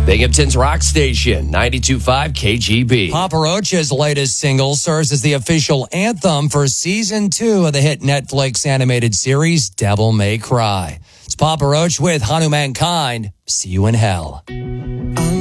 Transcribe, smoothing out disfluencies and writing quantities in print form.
Binghamton's Rock Station, 92.5 KGB. Papa Roach's latest single serves as the official anthem for Season 2 of the hit Netflix animated series Devil May Cry. It's Papa Roach with Hanuman Kind. See you in hell.